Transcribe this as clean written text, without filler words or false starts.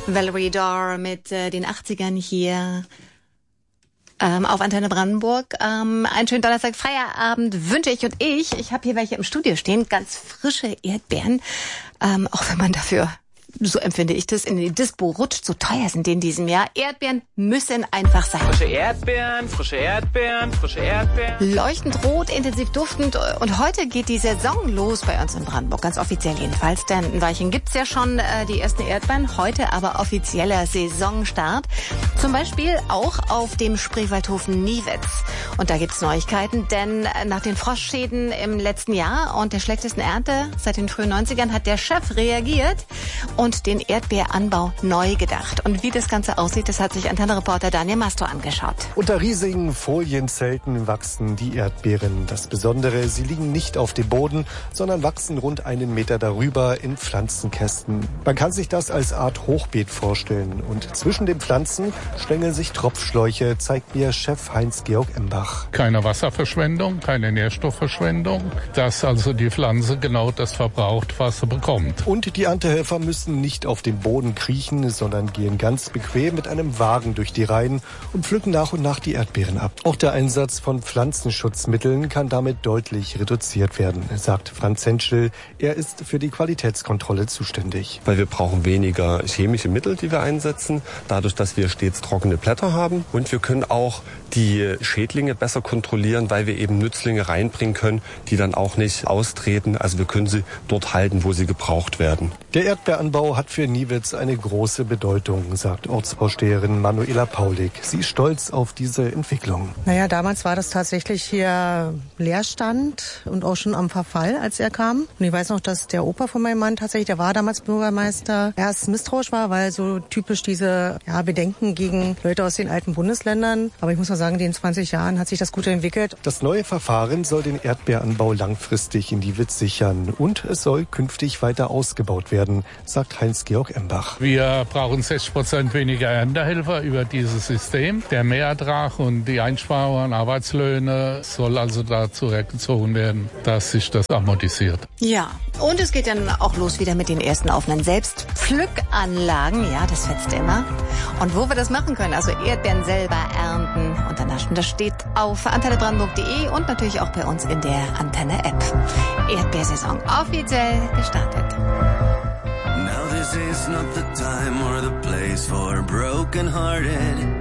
Valerie Dorr mit den 80ern hier auf Antenne Brandenburg. Einen schönen Donnerstag Feierabend wünsche ich, und ich habe hier welche im Studio stehen, ganz frische Erdbeeren, auch wenn man dafür, so empfinde ich das, in die Dispo rutscht, so teuer sind die in diesem Jahr. Erdbeeren müssen einfach sein. Frische Erdbeeren, frische Erdbeeren, frische Erdbeeren. Leuchtend rot, intensiv duftend, und heute geht die Saison los bei uns in Brandenburg, ganz offiziell jedenfalls, denn ein Weilchen gibt's ja schon die ersten Erdbeeren, heute aber offizieller Saisonstart. Zum Beispiel auch auf dem Spreewaldhof Niewitz. Und da gibt's Neuigkeiten, denn nach den Frostschäden im letzten Jahr und der schlechtesten Ernte seit den frühen 90ern hat der Chef reagiert und den Erdbeeranbau neu gedacht. Und wie das Ganze aussieht, das hat sich Antenne-Reporter Daniel Mastor angeschaut. Unter riesigen Folienzelten wachsen die Erdbeeren. Das Besondere, sie liegen nicht auf dem Boden, sondern wachsen rund 1 Meter darüber in Pflanzenkästen. Man kann sich das als Art Hochbeet vorstellen. Und zwischen den Pflanzen schlängeln sich Tropfschläuche, zeigt mir Chef Heinz-Georg Embach. Keine Wasserverschwendung, keine Nährstoffverschwendung, dass also die Pflanze genau das verbraucht, was sie bekommt. Und die Erntehelfer müssen nicht auf den Boden kriechen, sondern gehen ganz bequem mit einem Wagen durch die Reihen und pflücken nach und nach die Erdbeeren ab. Auch der Einsatz von Pflanzenschutzmitteln kann damit deutlich reduziert werden, sagt Franz Henschel. Er ist für die Qualitätskontrolle zuständig. Weil wir brauchen weniger chemische Mittel, die wir einsetzen, dadurch, dass wir stets trockene Blätter haben. Und wir können auch die Schädlinge besser kontrollieren, weil wir eben Nützlinge reinbringen können, die dann auch nicht austreten. Also wir können sie dort halten, wo sie gebraucht werden. Der Erdbeeranbau hat für Niewitz eine große Bedeutung, sagt Ortsvorsteherin Manuela Paulik. Sie ist stolz auf diese Entwicklung. Naja, damals war das tatsächlich hier Leerstand und auch schon am Verfall, als er kam. Und ich weiß noch, dass der Opa von meinem Mann tatsächlich, der war damals Bürgermeister, erst misstrauisch war, weil so typisch diese Bedenken gegen Leute aus den alten Bundesländern. Aber ich muss mal sagen, in den 20 Jahren hat sich das gut entwickelt. Das neue Verfahren soll den Erdbeeranbau langfristig in Niewitz sichern. Und es soll künftig weiter ausgebaut werden, sagt Heinz-Georg Embach. Wir brauchen 60% weniger Erntehelfer über dieses System. Der Mehrertrag und die Einsparung an Arbeitslöhne soll also dazu hergezogen werden, dass sich das amortisiert. Ja, und es geht dann auch los wieder mit den ersten offenen Selbstpflückanlagen. Ja, das fetzt immer. Und wo wir das machen können, also Erdbeeren selber ernten und dann naschen, das steht auf antennebrandenburg.de und natürlich auch bei uns in der Antenne-App. Erdbeersaison offiziell gestartet. Now this is not the time or the place for broken-hearted.